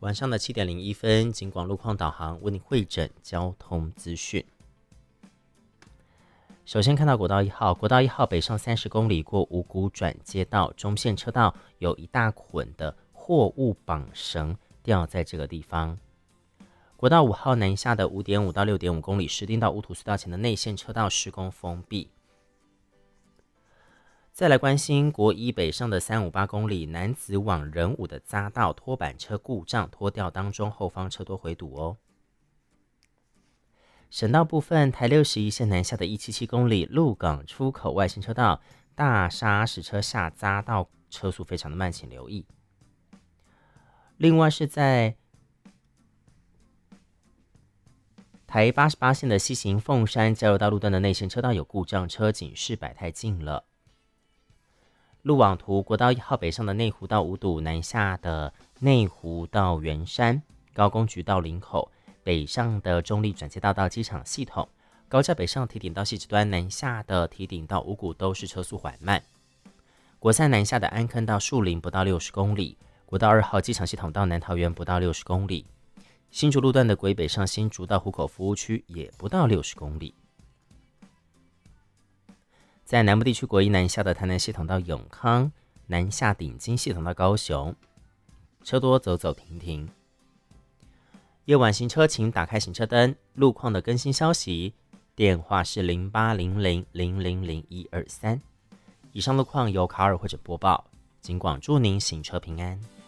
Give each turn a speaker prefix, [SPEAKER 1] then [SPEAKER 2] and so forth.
[SPEAKER 1] 晚上的7:01，警广路况导航为您汇整交通资讯。首先看到国道1号北上30公里过五股转接道，中线车道有一大捆的货物绑绳吊在这个地方。国道5号南下的5.5到6.5公里，石碇到乌土隧道前的内线车道施工封闭。再来关心国一北上的358公里，南子往仁武的匝道拖板车故障拖吊当中，后方车多回堵哦。省道部分，台61线南下的177公里，鹿港出口外线车道大砂石车下匝道车速非常的慢，请留意。另外是在台88线的西行凤山交流道路段的内线车道有故障，车警示摆太近了。路网图，国道1号北上的内湖到五堵，南下的内湖到圆山，高工局到林口，北上的中立转接道到机场系统，高架北上堤顶到汐止端，南下的堤顶到五股都是车速缓慢。国三南下的安坑到树林不到60公里，国道2号机场系统到南桃园不到60公里，新竹路段的轨北上新竹到湖口服务区也不到60公里。在南部地区，国一南下的台南系统到永康，南下顶金系统到高雄，车多走走停停。夜晚行车请打开行车灯。路况的更新消息，电话是0800000123。以上路况由卡尔或者播报，警广祝您行车平安。